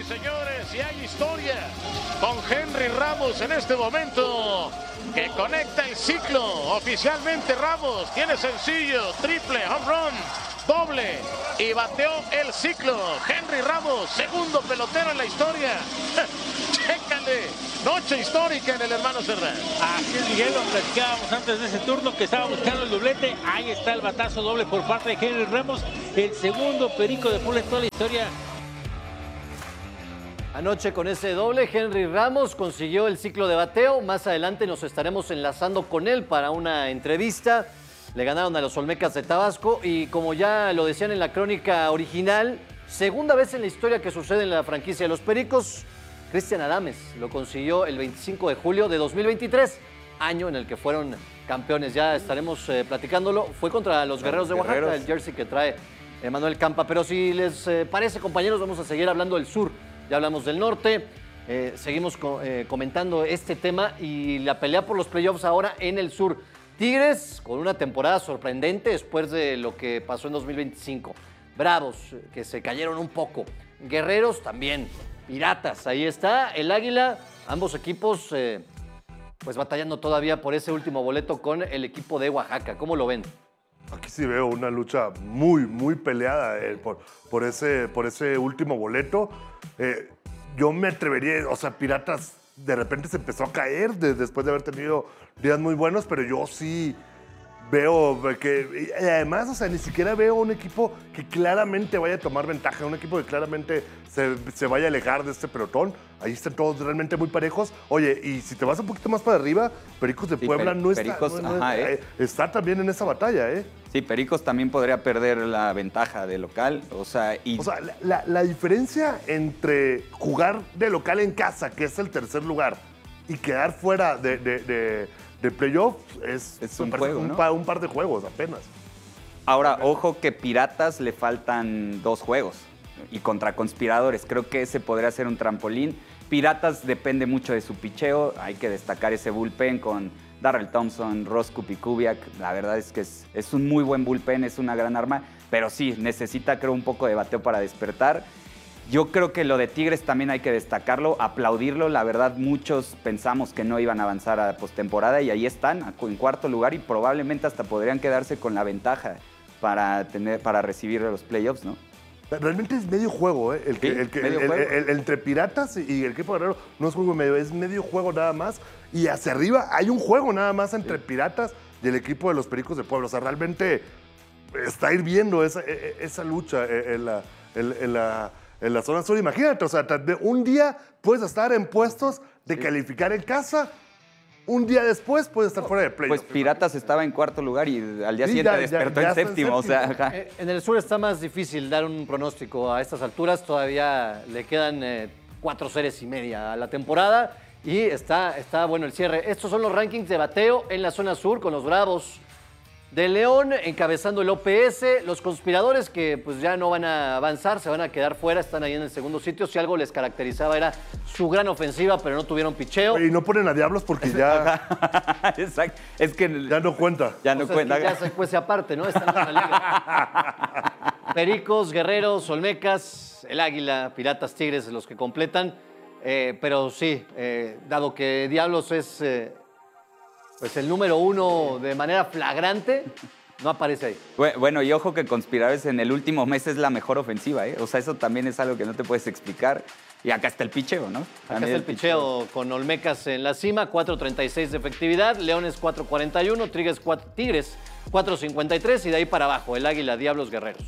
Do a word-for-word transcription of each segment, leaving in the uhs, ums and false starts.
y señores, y hay historia con Henry Ramos en este momento, que conecta el ciclo. Oficialmente Ramos tiene sencillo, triple, home run, doble y bateó el ciclo. Henry Ramos, segundo pelotero en la historia. Chécale, noche histórica en el hermano Cerdán. Así es, Miguel, lo platicábamos antes de ese turno que estaba buscando el doblete. Ahí está el batazo doble por parte de Henry Ramos, el segundo perico de Puebla en toda la historia. Anoche con ese doble, Henry Ramos consiguió el ciclo de bateo. Más adelante nos estaremos enlazando con él para una entrevista. Le ganaron a los Olmecas de Tabasco y, como ya lo decían en la crónica original, segunda vez en la historia que sucede en la franquicia de los Pericos. Cristian Adames lo consiguió el veinticinco de julio de dos mil veintitrés, año en el que fueron campeones. Ya estaremos eh, platicándolo. Fue contra los Guerreros de Oaxaca, Guerreros. El jersey que trae Manuel Campa. Pero si les eh, parece, compañeros, vamos a seguir hablando del sur. Ya hablamos del norte, eh, seguimos co eh, comentando este tema y la pelea por los playoffs ahora en el sur. Tigres con una temporada sorprendente después de lo que pasó en dos mil veinticinco. Bravos, que se cayeron un poco. Guerreros también. Piratas, ahí está. El Águila, ambos equipos eh, pues batallando todavía por ese último boleto con el equipo de Oaxaca. ¿Cómo lo ven? Aquí sí veo una lucha muy, muy peleada eh, por, por, ese, por ese último boleto. Eh, yo me atrevería, o sea, Piratas de repente se empezó a caer de, después de haber tenido días muy buenos, pero yo sí veo que, y además, o sea, ni siquiera veo un equipo que claramente vaya a tomar ventaja, un equipo que claramente se, se vaya a alejar de este pelotón. Ahí están todos realmente muy parejos. Oye, y si te vas un poquito más para arriba, Pericos de sí, Puebla per, no, está, Pericos, no, no ajá, eh, está también en esa batalla, ¿eh? Sí, Pericos también podría perder la ventaja de local, o sea... Y... O sea, la, la, la diferencia entre jugar de local en casa, que es el tercer lugar, y quedar fuera de... de, de de playoff es, es un, juego, un, ¿no? pa, un par de juegos apenas. Ahora, ojo que Piratas le faltan dos juegos y contra Conspiradores. Creo que ese podría ser un trampolín. Piratas depende mucho de su picheo. Hay que destacar ese bullpen con Darrell Thompson, Roscoe Pikubiak. La verdad es que es, es un muy buen bullpen, es una gran arma. Pero sí, necesita, creo, un poco de bateo para despertar. Yo creo que lo de Tigres también hay que destacarlo, aplaudirlo. La verdad, muchos pensamos que no iban a avanzar a postemporada y ahí están, en cuarto lugar, y probablemente hasta podrían quedarse con la ventaja para, tener, para recibir los playoffs, ¿no? Realmente es medio juego, ¿eh? El que, sí, el que, medio el, juego. El, el, entre Piratas y el equipo Guerrero no es juego medio, es medio juego nada más. Y hacia arriba hay un juego nada más entre sí. Piratas y el equipo de los Pericos de Puebla. O sea, realmente está hirviendo esa, esa lucha en la... En, en la En la zona sur, imagínate, o sea, un día puedes estar en puestos de calificar en casa, un día después puedes estar fuera de playoff. Pues Piratas estaba en cuarto lugar y al día sí, siguiente ya, despertó ya, ya en séptimo. En séptimo. O sea, en el sur está más difícil dar un pronóstico a estas alturas, todavía le quedan eh, cuatro series y media a la temporada y está, está bueno el cierre. Estos son los rankings de bateo en la zona sur con los Bravos de León encabezando el O P S, los Conspiradores que pues ya no van a avanzar, se van a quedar fuera, están ahí en el segundo sitio. Si algo les caracterizaba era su gran ofensiva, pero no tuvieron picheo. Y no ponen a Diablos porque ya... Exacto, es que... Ya no cuenta. Ya no o sea, cuenta. Es que ya se cuece aparte, ¿no? Están en la liga. Pericos, Guerreros, Olmecas, el Águila, Piratas, Tigres, los que completan. Eh, pero sí, eh, dado que Diablos es... Eh, pues el número uno de manera flagrante, no aparece ahí. Bueno, y ojo que Conspiradores en el último mes es la mejor ofensiva, ¿eh? O sea, eso también es algo que no te puedes explicar. Y acá está el picheo, ¿no? Acá está el picheo, picheo con Olmecas en la cima, cuatro treinta y seis de efectividad, Leones cuatro cuarenta y uno, Tigres cuatro cincuenta y tres y de ahí para abajo, el Águila, Diablos, Guerreros.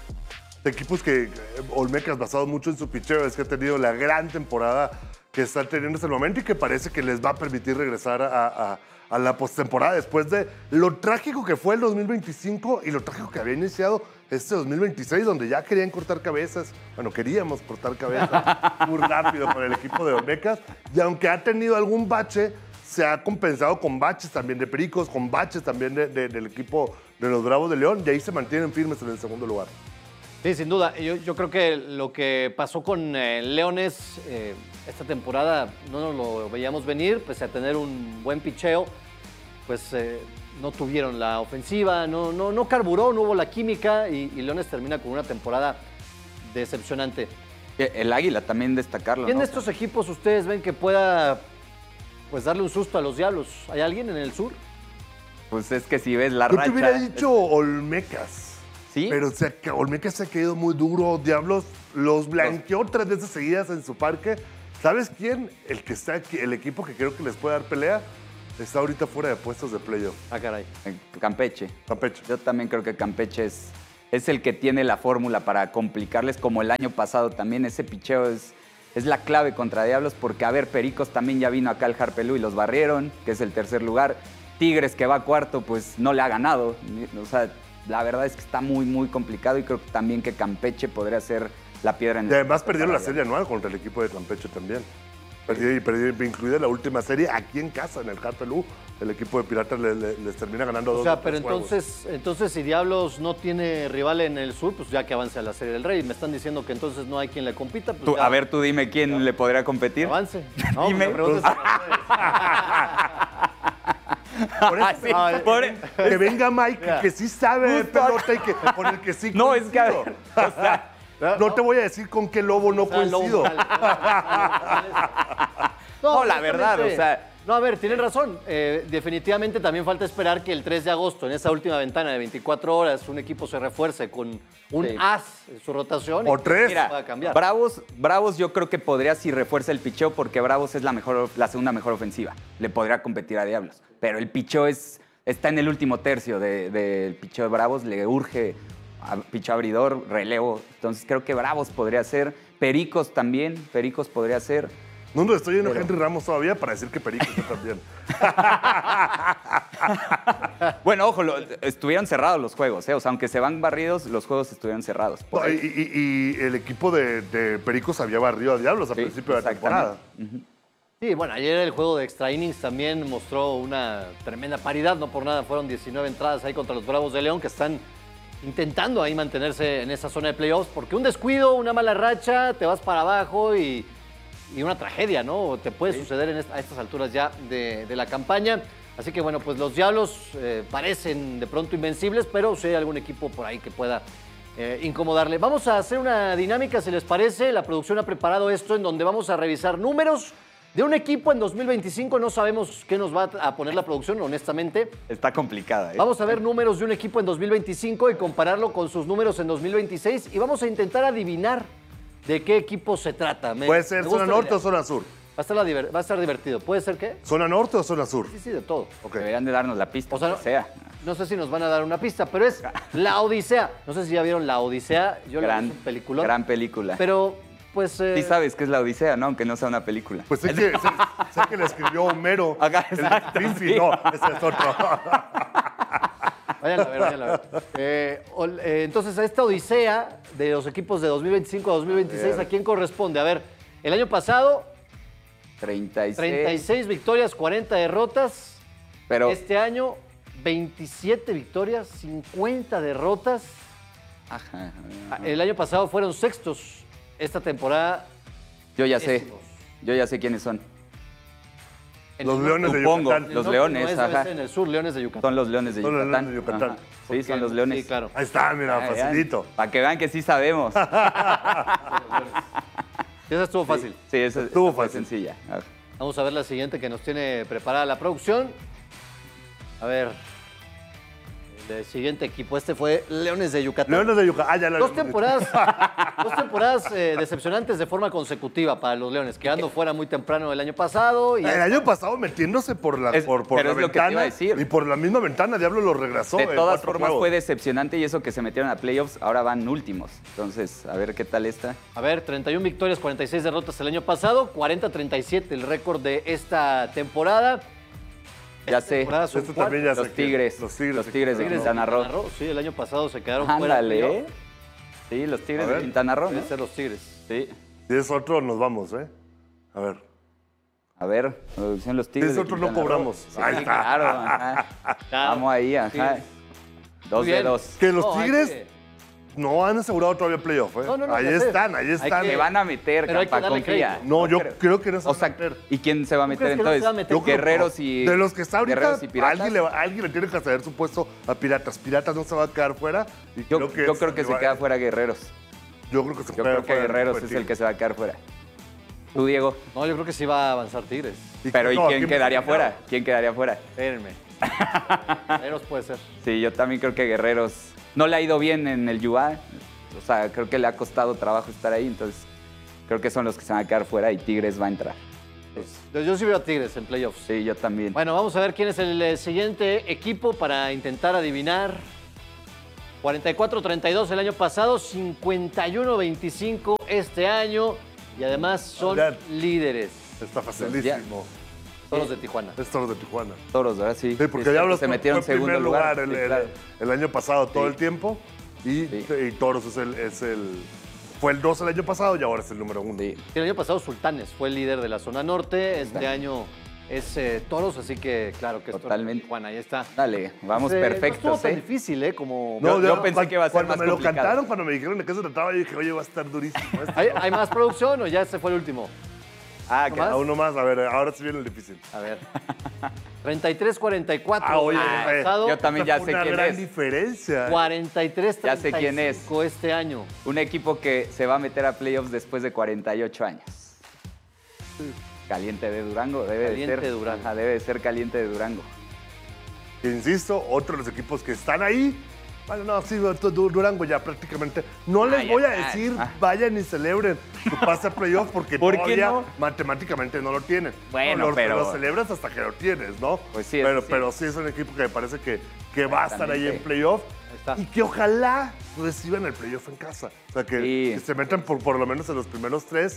De equipos que Olmecas, basado mucho en su picheo, es que ha tenido la gran temporada que están teniendo hasta el momento y que parece que les va a permitir regresar a... a a la postemporada después de lo trágico que fue el dos mil veinticinco y lo trágico que había iniciado este dos mil veintiséis, donde ya querían cortar cabezas. Bueno, queríamos cortar cabezas muy rápido con el equipo de Olmecas. Y aunque ha tenido algún bache, se ha compensado con baches también de Pericos, con baches también de, de, del equipo de los Bravos de León, y ahí se mantienen firmes en el segundo lugar. Sí, sin duda. Yo, yo creo que lo que pasó con eh, Leones eh, esta temporada no nos lo veíamos venir, pese a tener un buen picheo, pues eh, no tuvieron la ofensiva, no, no, no carburó, no hubo la química y, y Leones termina con una temporada decepcionante. El Águila también destacarlo. ¿Quién ¿no? de estos equipos ustedes ven que pueda pues darle un susto a los Diablos? ¿Hay alguien en el sur? Pues es que si ves la Yo racha. te hubiera dicho Olmecas. ¿Sí? Pero se ha- Olmecas se ha caído muy duro. Diablos los blanqueó tres veces seguidas en su parque. ¿Sabes quién? El que está aquí, el equipo que creo que les puede dar pelea, está ahorita fuera de puestos de playoff. Ah, caray. En Campeche. Campeche. Yo también creo que Campeche es, es el que tiene la fórmula para complicarles, como el año pasado también. Ese picheo es, es la clave contra Diablos, porque, a ver, Pericos también ya vino acá al Harpelú y los barrieron, que es el tercer lugar. Tigres, que va cuarto, pues no le ha ganado. O sea, la verdad es que está muy, muy complicado y creo que también que Campeche podría ser la piedra en el... Y además perdieron la para serie anual contra el equipo de Campeche también. Perdió, y perdió, incluida la última serie aquí en casa, en el Harpelú. El equipo de Piratas le- le- les termina ganando O dos sea, de pero tres juegos. entonces, entonces si Diablos no tiene rival en el sur, pues ya que avance a la Serie del Rey. Me están diciendo que entonces no hay quien le compita. Pues Tú- ya a ver, tú dime quién le podría competir. avance. No, Dime. pues la pregunta Por eso, Ah, sí, Ah, por- que venga Mike, Mira. que sí sabe de Justo. pelota y que, con el que sí No, es que, a ver, coincido. o sea, No te voy a decir con qué lobo no es- Ah, coincido. No, la verdad, honestamente, o sea- No, a ver, tienen razón. Eh, definitivamente también falta esperar que el tres de agosto, en esa última ventana de veinticuatro horas, un equipo se refuerce con un Sí. as en su rotación. O y tres. pueda Mira, cambiar. Bravos, Bravos yo creo que podría si refuerza el picheo, porque Bravos es la, mejor, la segunda mejor ofensiva. Le podría competir a Diablos. Pero el picheo es, está en el último tercio de- del picheo de Bravos. Le urge a picheo abridor, relevo. Entonces creo que Bravos podría ser. Pericos también. Pericos podría ser. No, no, estoy yendo a Pero- Henry Ramos todavía para decir que Perico está también. Bueno, ojo, lo- estuvieron cerrados los juegos. ¿eh? O sea, aunque se van barridos, los juegos estuvieron cerrados. Por No, y, ahí. y- y el equipo de, de Pericos había barrido a Diablos al Sí, principio de la exactamente. temporada. Sí, bueno, ayer el juego de extra innings también mostró una tremenda paridad, no por nada fueron diecinueve entradas ahí contra los Bravos de León que están intentando ahí mantenerse en esa zona de playoffs, porque un descuido, una mala racha, te vas para abajo y, y una tragedia, ¿no? Te puede suceder en esta- a estas alturas ya de, de la campaña. Así que bueno, pues los Diablos eh, parecen de pronto invencibles, pero sí hay algún equipo por ahí que pueda eh, incomodarle. Vamos a hacer una dinámica, si les parece. La producción ha preparado esto en donde vamos a revisar números de un equipo en dos mil veinticinco. No sabemos qué nos va a poner la producción, honestamente. Está complicada. ¿eh? Vamos a ver números de un equipo en dos mil veinticinco y compararlo con sus números en dos mil veintiséis y vamos a intentar adivinar de qué equipo se trata. Me- Puede ser me zona gusta la norte idea. o zona sur. Va a, estar la diver- va a estar divertido. ¿Puede ser qué? ¿Zona norte o zona sur? Sí, sí, de todo. Ok. Deberían de darnos la pista, O sea, o sea. no sé si nos van a dar una pista, pero es La Odisea. No sé si ya vieron La Odisea. Yo la Gran, vi, es un peliculón. gran película. Pero, pues... eh, Sí sabes que es la Odisea, ¿no? Aunque no sea una película. Pues sé que, sé, sé que le escribió Homero. Acá, el exacto, Príncipe. sí. No, ese es otro. Vayan a ver, vayan a ver. Eh, ol- eh, entonces, a esta odisea de los equipos de dos mil veinticinco a dos mil veintiséis, ¿a quién corresponde? A ver, el año pasado, treinta y seis. treinta y seis victorias, cuarenta derrotas. Pero, Este año, veintisiete victorias, cincuenta derrotas. ajá, Ah, ajá. El año pasado fueron sextos. Esta temporada, Yo ya sé. décimos. Yo ya sé quiénes son. En Los el Leones norte- de Supongo. Yucatán. en el Los norte Leones, no es, debe ajá. ser en el sur, Leones de Yucatán. Son los Leones de Son los Yucatán. Leones de Yucatán. Ajá. Sí, Porque- son los Leones. Sí, claro. Ahí está, mira, facilito. Para que vean que sí sabemos. Esa estuvo fácil. Sí, eso Estuvo esa fue fácil. sencilla. Ajá. Vamos a ver la siguiente que nos tiene preparada la producción. A ver. El siguiente equipo, este fue Leones de Yucatán. Leones de Yucatán. Ah, ya la Dos habíamos temporadas, dos temporadas eh, decepcionantes de forma consecutiva para los Leones, quedando fuera muy temprano el año pasado. Y dicho. El año pasado metiéndose por la, Es- por, por pero la es lo que te ventana. iba a decir. Y por la misma ventana, Diablo lo regresó. De en todas cuatro formas juegos. fue decepcionante y eso que se metieron a playoffs, ahora van últimos. Entonces, a ver qué tal está. A ver, treinta y una victorias, cuarenta y seis derrotas el año pasado, cuarenta a treinta y siete el récord de esta temporada. Ya Esta sé. temporada son Esto también ya Los sé que- Tigres. Los Tigres. Los Tigres de Tigres de Quintana Roo. Roo. Sí, el año pasado se quedaron fuera. del Ándale, playoff. ¿eh? Sí, los Tigres A de ver. Quintana Roo, ¿no? Deben ser los Tigres. Sí. Si es otro, nos vamos, ¿eh? A ver. A ver, son los Si Tigres es de otro, no Quintana Roo. cobramos. Sí, Ahí está. claro, ajá. Claro. Vamos ahí, ajá. Tigres. Dos Muy de bien. dos. Que los No, hay Tigres que- no han asegurado todavía playoff, ¿eh? No, no, no, ahí ya sé. están, ahí Hay están. que- Se van a meter, Pero hay que Campa, darle confía. crédito. No, yo creo. creo que no se O van a sea, meter. ¿y quién se va a meter crees que no se entonces? va a meter? Yo creo- Guerreros y De los que está ahorita, Guerreros y Piratas. alguien le, va- alguien le tiene que ceder su puesto a Piratas. Piratas no se va a quedar fuera. Y Yo, creo que, yo creo que se va- queda fuera Guerreros. Yo creo que se Yo queda creo que fuera del Guerreros grupo es de el que Tigres. se va a quedar fuera. ¿Tú, Diego? No, yo creo que sí va a avanzar Tigres. Pero ¿y no, quién ¿quién quedaría más quedaba? fuera? ¿Quién quedaría fuera? Espérenme. Guerreros puede ser. Sí, yo también creo que Guerreros no le ha ido bien en el U A. O sea, creo que le ha costado trabajo estar ahí. Entonces, creo que son los que se van a quedar fuera y Tigres va a entrar. Yo, yo sí veo a Tigres en playoffs. Sí, yo también. Bueno, vamos a ver quién es el eh, siguiente equipo para intentar adivinar. cuarenta y cuatro treinta y dos el año pasado, cincuenta y uno veinticinco este año. Y además son Ya. líderes. Está facilísimo. Son los de Tijuana. Es Toros de Tijuana. Toros, ¿verdad? Sí. Sí, porque Es Diablos que se fue- metieron en fue segundo primer lugar. el, Sí, el- claro. el año pasado todo Sí. el tiempo. Y, Sí. y Toros es el, es el. Fue el dos el año pasado y ahora es el número uno. Sí. El año pasado Sultanes fue el líder de la zona norte. Este año es eh, Toros, así que claro que es Toros de Totalmente. Tijuana. Ahí está. Dale, vamos Eh, No perfectos, estuvo tan ¿eh? difícil, ¿eh? Como... No, yo pensé cuan- que iba a ser cuando más me lo complicado. cantaron, cuando me dijeron de qué se trataba, yo dije, oye, va a estar durísimo. esto. ¿Hay, hay más producción o ya se fue el último? Ah, ¿No que- más? A uno más, a ver, ahora sí viene el difícil. A ver. treinta y tres cuarenta y cuatro. Ah, oye, el año eh, pasado, yo también Esta ya fue sé una quién gran es. diferencia. cuarenta y tres Ya treinta sé quién y es. cinco este año. Un equipo que se va a meter a playoffs después de cuarenta y ocho años. Caliente de Durango, debe Caliente de ser. de Durango. Ajá, debe de ser caliente de Durango. Insisto, otro de los equipos que están ahí. Bueno, no, sí, Du- Durango ya prácticamente. No les Ah, ya voy a está. decir, Ah. vayan y celebren su pase a playoff porque ¿Por qué todavía no? matemáticamente no lo tienen. Bueno, No, lo, pero- lo celebras hasta que lo tienes, ¿no? Pues sí, eso pero, sí. pero sí es un equipo que me parece que, que va a estar ahí en Exactamente. playoff. Ahí está. Y que ojalá reciban el playoff en casa. O sea, que, Sí. que se metan por, por lo menos en los primeros tres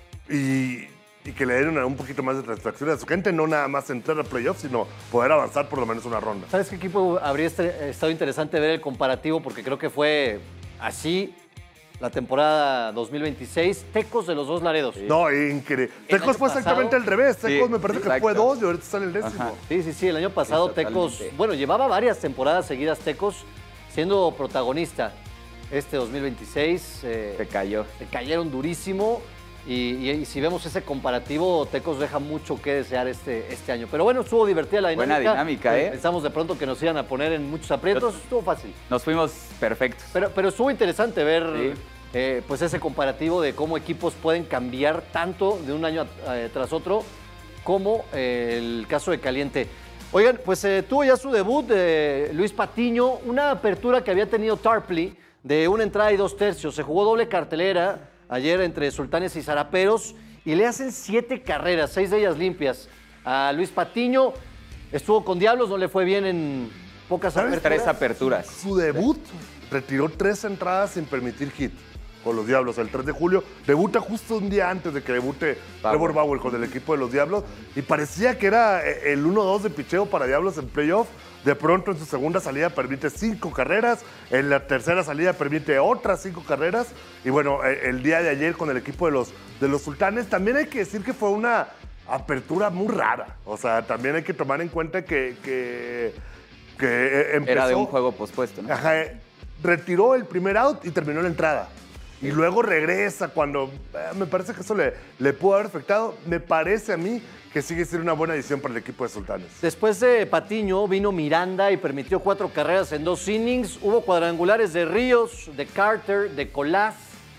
y, y que le den una- un poquito más de satisfacción a su gente, no nada más entrar a playoff, sino poder avanzar por lo menos una ronda. ¿Sabes qué equipo habría este- estado interesante ver el comparativo? Porque creo que fue así la temporada dos mil veintiséis. Tecos de los dos Laredos. No, increíble. El Tecos año fue exactamente pasado- al revés. Sí, Tecos me parece que fue exacto. dos y ahorita está en el décimo. Ajá. Sí, sí, sí. El año pasado Sí, Tecos, totalmente. bueno, llevaba varias temporadas seguidas Tecos siendo protagonista. Este dos mil veintiséis eh, Se cayó. se cayeron durísimo. Y, y- y si vemos ese comparativo, Tecos deja mucho que desear este, este año. Pero bueno, estuvo divertida la dinámica. Buena dinámica, ¿eh? Pensamos de pronto que nos iban a poner en muchos aprietos. Estuvo fácil. Nos fuimos perfectos. Pero, pero estuvo interesante ver Sí. eh, pues ese comparativo de cómo equipos pueden cambiar tanto de un año eh, tras otro, como eh, el caso de Caliente. Oigan, pues eh, tuvo ya su debut de Luis Patiño, una apertura que había tenido Tarpley de una entrada y dos tercios. Se jugó doble cartelera ayer entre Sultanes y Zaraperos y le hacen siete carreras, seis de ellas limpias a Luis Patiño. Estuvo con Diablos, no le fue bien en pocas ¿Sabes? aperturas. Tres aperturas. Su debut retiró tres entradas sin permitir hit con los Diablos el tres de julio. Debuta justo un día antes de que debute Bauer. Trevor Bauer con el equipo de los Diablos. Y parecía que era eh, el uno dos de picheo para Diablos en playoff. De pronto en su segunda salida permite cinco carreras. En la tercera salida permite otras cinco carreras. Y bueno, eh, el día de ayer con el equipo de los, de los Sultanes, también hay que decir que fue una apertura muy rara. O sea, también hay que tomar en cuenta que, que, que eh, empezó... Era de un juego pospuesto, ¿no? Ajá, eh, retiró el primer out y terminó la entrada. Y luego regresa cuando... eh, me parece que eso le, le pudo haber afectado. Me parece a mí que sigue siendo una buena edición para el equipo de Sultanes. Después de Patiño vino Miranda y permitió cuatro carreras en dos innings. Hubo cuadrangulares de Ríos, de Carter, de Colás.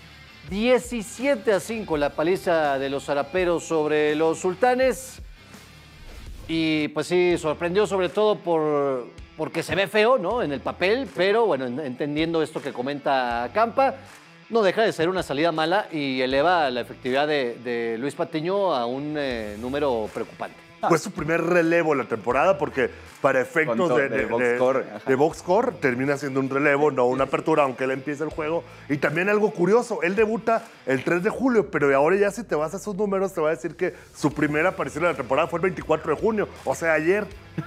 diecisiete a cinco la paliza de los Zaraperos sobre los Sultanes. Y pues sí, sorprendió sobre todo por, porque se ve feo, ¿no? En el papel, pero bueno, en- entendiendo esto que comenta Campa, no deja de ser una salida mala y eleva la efectividad de, de Luis Patiño a un eh, número preocupante. Fue su primer relevo en la temporada porque para efectos Con to- de, de de- box de- score, ajá. de box score termina siendo un relevo, no una apertura, aunque él empiece el juego. Y también algo curioso, él debuta el tres de julio, pero ahora ya si te vas a sus números te va a decir que su primera aparición en la temporada fue el veinticuatro de junio, o sea, ayer.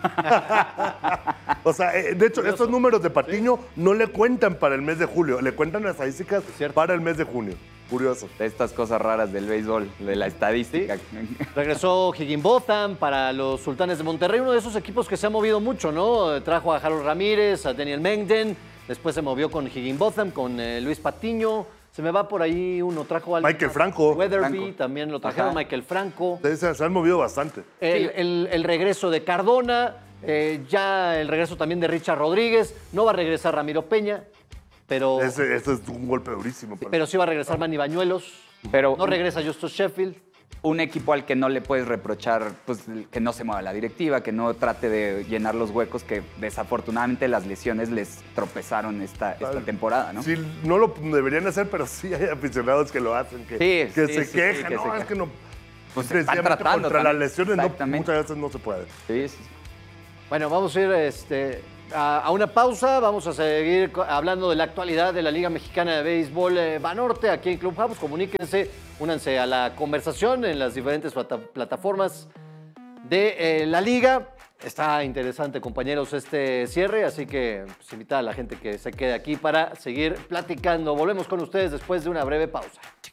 O sea, eh, de hecho, estos números de Patiño no le cuentan para el mes de julio, le cuentan las estadísticas cierto. para el mes de junio. Curioso. De estas cosas raras del béisbol, de la estadística. Regresó Higginbotham para los Sultanes de Monterrey, uno de esos equipos que se ha movido mucho, ¿no? Trajo a Harold Ramírez, a Daniel Mengden, después se movió con Higginbotham, con eh, Luis Patiño. Se me va por ahí uno, trajo a Michael Franco. Weatherby, Franco. también lo trajeron, Ajá. Michael Franco. Se, se- se han movido bastante. El, el- el regreso de Cardona, eh, ya el regreso también de Richard Rodríguez. No va a regresar Ramiro Peña. pero, Ese, ese es un golpe durísimo. para- pero sí va a regresar Manny Bañuelos. Pero No regresa Justus Sheffield. un equipo al que no le puedes reprochar pues, que no se mueva la directiva, que no trate de llenar los huecos que desafortunadamente las lesiones les tropezaron esta, esta temporada, ¿no? Sí, no lo deberían hacer, pero sí hay aficionados que lo hacen, que, Sí, que sí, se sí, quejan. sí, que no, se es quejan. que no. Pues se están Sencillamente tratando Contra también. las lesiones no, Exactamente. muchas veces no se puede. Sí, sí, sí. Bueno, vamos a ir este, a, a una pausa. Vamos a seguir co- hablando de la actualidad de la Liga Mexicana de Béisbol eh, Banorte aquí en Clubhouse. Comuníquense, únanse a la conversación en las diferentes plata- plataformas de eh, la Liga. Está interesante, compañeros, este cierre, así que pues, invitar a la gente que se quede aquí para seguir platicando. Volvemos con ustedes después de una breve pausa.